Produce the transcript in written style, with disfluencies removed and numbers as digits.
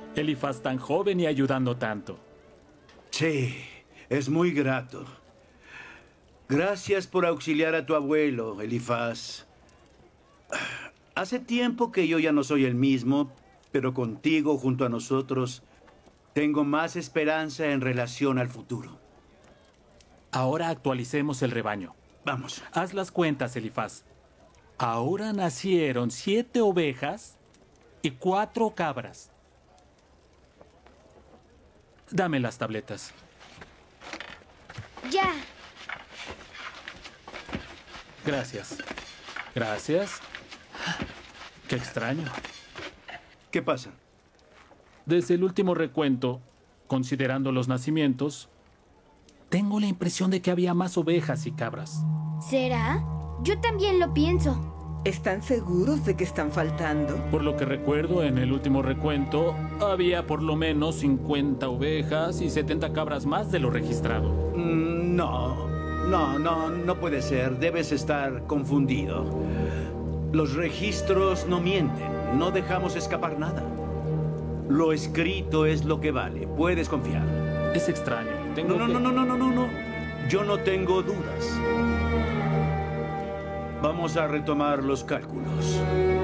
Elifaz tan joven y ayudando tanto. Sí, es muy grato. Gracias por auxiliar a tu abuelo, Elifaz. Hace tiempo que yo ya no soy el mismo, pero contigo junto a nosotros tengo más esperanza en relación al futuro. Ahora actualicemos el rebaño. Vamos. Haz las cuentas, Elifaz. Ahora nacieron 7 ovejas y 4 cabras. Dame las tabletas. Ya. Gracias. Gracias. Qué extraño. ¿Qué pasa? Desde el último recuento, considerando los nacimientos, tengo la impresión de que había más ovejas y cabras. ¿Será? Yo también lo pienso. ¿Están seguros de que están faltando? Por lo que recuerdo, en el último recuento, había por lo menos 50 ovejas y 70 cabras más de lo registrado. No puede ser. Debes estar confundido. Los registros no mienten. No dejamos escapar nada. Lo escrito es lo que vale. Puedes confiar. Es extraño. No. Yo no tengo dudas. Vamos a retomar los cálculos.